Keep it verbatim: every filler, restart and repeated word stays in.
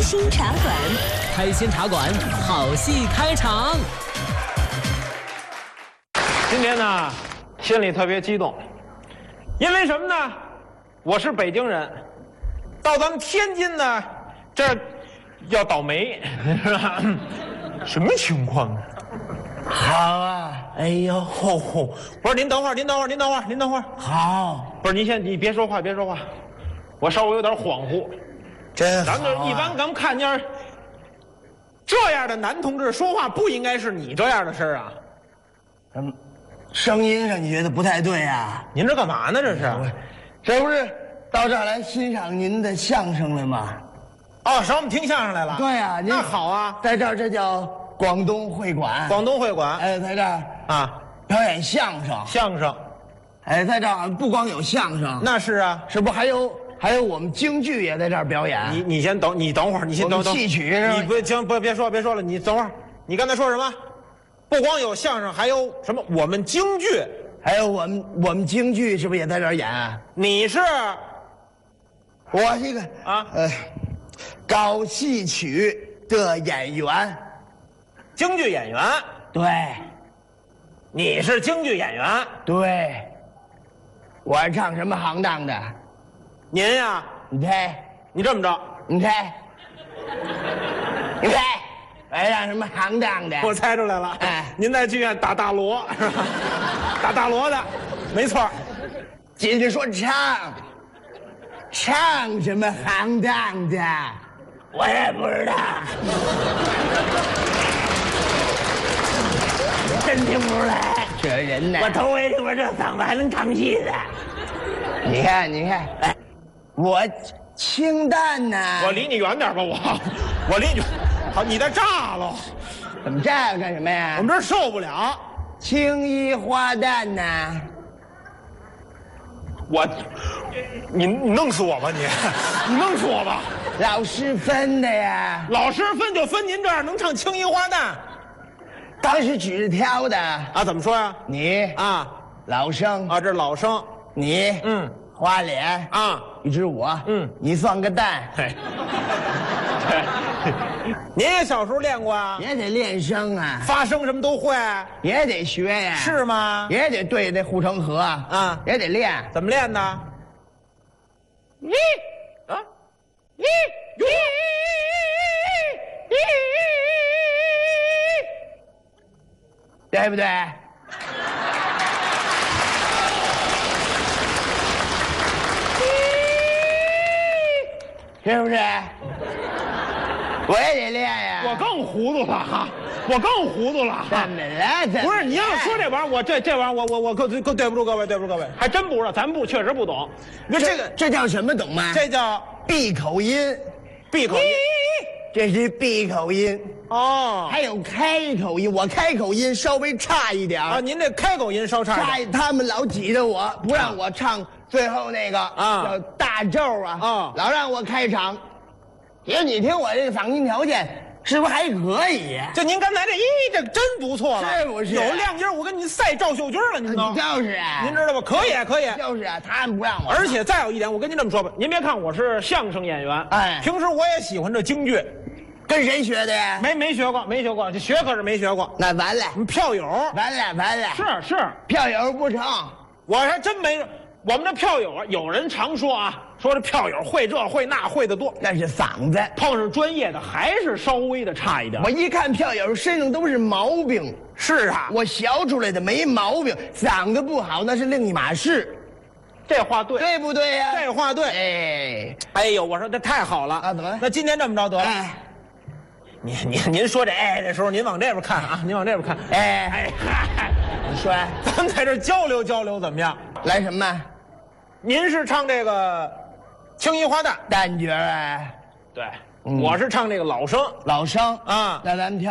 心茶馆， 开心茶馆，好戏开场。 今天呢，心里特别激动，因为什么呢？我是北京人，到咱们天津呢，这儿要倒霉，是吧？什么情况啊？ 好啊！ 哎呦，吼吼！不是您等会儿，您等会儿，您等会儿，您等会儿。 好， 不是您先，你别说话，别说话，我稍微有点恍惚。 真好、啊。 咱们一般咱们看见这样的男同志说话，不应该是你这样的事儿啊。 嗯，声音上你觉得不太对啊？ 您这干嘛呢？这是？ 这不是到这儿来欣赏您的相声来吗？ 哦，找我们听相声来了。 对啊， 那好啊， 在这儿这叫广东会馆。 广东会馆， 哎，在这儿啊， 表演相声。 相声， 哎，在这儿不光有相声， 那是啊， 是不还有还有我们京剧也在这儿表演。 你你先等，你等会儿，你先等等。 戏曲是吧？ 你不行，不别说别说了，你等会儿。你刚才说什么？不光有相声，还有什么？我们京剧， 还有我们我们京剧是不是也在这儿演？ 你是？ 我是一个啊， 呃，搞戏曲的演员， 京剧演员。 对， 你是京剧演员。 对，我是唱什么行当的？ 您呀， 你猜， 你这么着， 你猜，你猜，我是唱什么行当的？ 我猜出来了。 哎， 您在剧院打大锣是吧？打大锣的，没错。 进去说唱，唱什么行当的？我也不知道，真听不出来。这人呢？我头回听说这嗓子还能唱戏的。你看，你看，哎，我清淡呢。 我离你远点吧，我，我离你，好，你在炸了。 怎么炸干什么呀？ 我们这儿受不了。 青衣花旦呢？ 我，你你弄死我吧你，你弄死我吧。 老师分的呀。 老师分就分您这样能唱青衣花旦。 当时举着挑的啊？怎么说呀？ 你啊， 老生啊，这是老生。 你嗯， 花脸啊， 一只我嗯， 你算个蛋。 嘿，您也小时候练过啊？ 也得练声啊， 发声什么都会， 也得学呀。 是吗？ 也得对那护城河啊， 也得练。 怎么练呢？ 一啊， 一一一，对不对？是不是？我也得练呀。 我更糊涂了哈，我更糊涂了。 怎么了？怎么了？ 不是你要说这玩意儿，我这这玩意儿，我我我更更对不住各位，对不住各位，还真不知道，咱不确实不懂。你说这个这叫什么？懂吗？ 这叫闭口音， 闭口音。 这是闭口音哦， 还有开口音，我开口音稍微差一点啊。您这开口音稍差一点， 他们老挤着我，不让我唱最后那个啊叫大咒啊， 啊， 老让我开场。其实你听我这个嗓音条件，是不是还可以？ 就您刚才这，咦，这真不错了， 是不是？ 有亮音，我跟您赛赵秀军了，您都就是啊， 您知道吧？可以，可以， 就是啊，他们不让我。 而且再有一点，我跟您这么说吧，您别看我是相声演员， 哎， 平时我也喜欢这京剧。 跟谁学的呀？ 没没学过，没学过，这学可是没学过。 那完了， 票友， 完了，完了， 是是， 票友不成。 我还真没。我们这票友啊，有人常说啊，说这票友会这会那会的多， 那是嗓子。 碰上专业的还是稍微的差一点。 我一看票友身上都是毛病。 是啊， 我学出来的没毛病，嗓子不好那是另一码事。 这话对， 对不对呀？ 这话对。 哎， 哎呦，我说这太好了啊！怎么？ 那今天这么着得了。 哎， 您您您说这哎的时候，您往这边看啊，您往这边看。 哎哎嗨， 你说， 咱在这交流交流怎么样？ 来什么？ 您是唱这个青衣花旦旦角啊？ 对，嗯、我是唱这个老生老生啊。 那咱们跳。